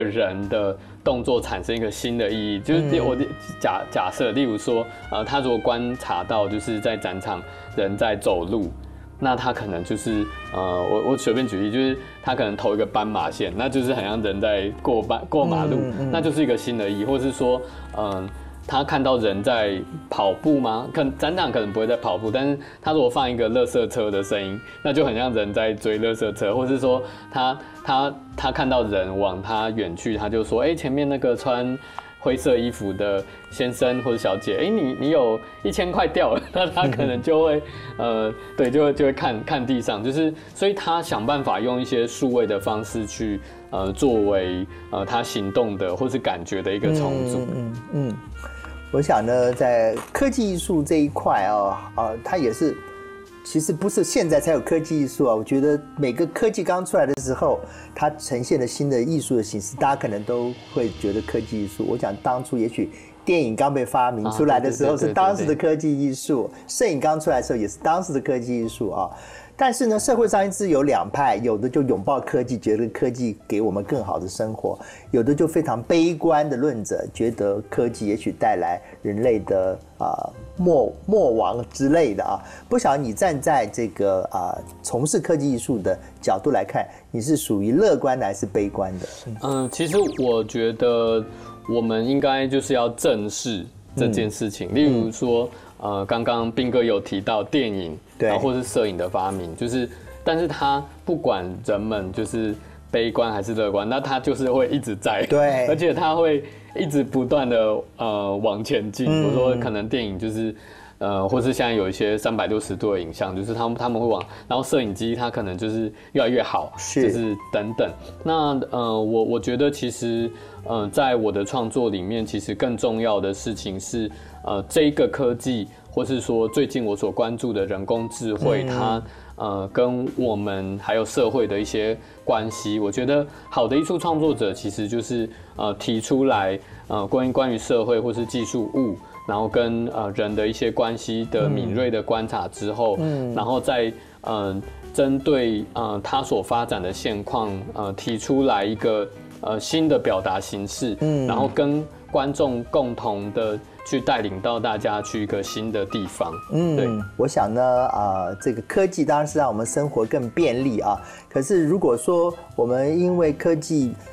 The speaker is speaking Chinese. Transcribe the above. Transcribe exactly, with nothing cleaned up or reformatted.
人的动作产生一个新的意义，就是我假假设，例如说，呃，他如果观察到就是在展场人在走路，那他可能就是呃，我我随便举例，就是他可能投一个斑马线，那就是很像人在过斑过马路，嗯嗯、那就是一个新的意义，或是说，嗯、呃。他看到人在跑步吗？可展场可能不会在跑步，但是他如果放一个垃圾车的声音，那就很像人在追垃圾车，或是说他他他看到人往他远去，他就说：“哎、欸，前面那个穿灰色衣服的先生或者小姐，哎、欸，你你有一千块掉了。”那他可能就会呃，对，就会就会看看地上，就是所以他想办法用一些数位的方式去呃作为呃他行动的或是感觉的一个重组。嗯嗯。嗯我想呢，在科技艺术这一块啊，啊，它也是，其实不是现在才有科技艺术啊。我觉得每个科技刚出来的时候，它呈现了新的艺术的形式，大家可能都会觉得科技艺术。我想当初也许电影刚被发明出来的时候是当时的科技艺术，摄影刚出来的时候也是当时的科技艺术啊。但是呢，社会上一直有两派，有的就拥抱科技，觉得科技给我们更好的生活；有的就非常悲观的论者，觉得科技也许带来人类的啊、呃、灭灭亡之类的啊。不晓得你站在这个啊、呃、从事科技艺术的角度来看，你是属于乐观的还是悲观的？ 嗯，其实我觉得我们应该就是要正视这件事情，嗯、例如说。呃，刚刚彬哥有提到电影，然后或是摄影的发明，就是，但是他不管人们就是悲观还是乐观，那他就是会一直在， 对， 而且他会一直不断的呃往前进。比如说，可能电影就是。呃，或是现在有一些三百六十度的影像，就是他们他们会往，然后摄影机它可能就是越来越好， 是就是等等。那呃，我我觉得其实呃，在我的创作里面，其实更重要的事情是呃，这一个科技，或是说最近我所关注的人工智慧，嗯、它呃跟我们还有社会的一些关系。我觉得好的艺术创作者其实就是呃提出来呃关于关于社会或是技术物。然后跟呃人的一些关系的敏锐的观察之后，嗯，然后再呃针对呃他所发展的现况，呃提出来一个呃新的表达形式，嗯，然后跟观众共同的去带领到大家去一个新的地方。 嗯，对，我想呢，啊、呃，这个科技当然是让我们生活更便利啊，可是如果说我们因为科技